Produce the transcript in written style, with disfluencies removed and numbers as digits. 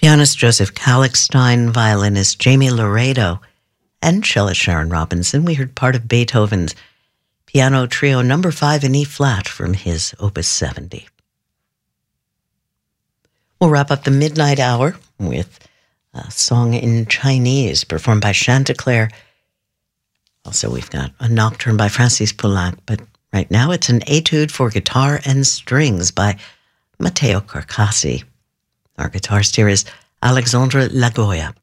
Pianist Joseph Kallichstein, violinist Jamie Laredo, and cellist Sharon Robinson. We heard part of Beethoven's Piano Trio No. 5 in E-flat from his Opus 70. We'll wrap up the midnight hour with a song in Chinese performed by Chanticleer. Also, we've got a nocturne by Francis Poulenc, but right now it's an etude for guitar and strings by Matteo Carcassi. Our guitarist here is Alexandre Lagoya.